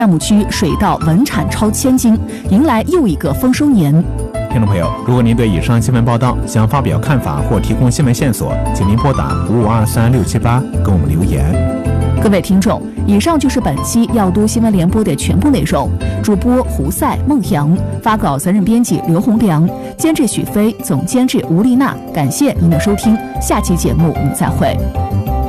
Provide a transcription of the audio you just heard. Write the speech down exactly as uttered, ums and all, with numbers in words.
项目区水稻稳产超千斤，迎来又一个丰收年。 听众朋友，如果您对以上新闻报道想发表看法或提供新闻线索，请您拨打五五二三六七八跟我们留言。 各位听众，以上就是本期要都新闻联播的全部内容。主播胡赛、孟阳，发稿责任编辑刘洪良，监制许飞，总监制吴丽娜。感谢您的收听，下期节目我们再会。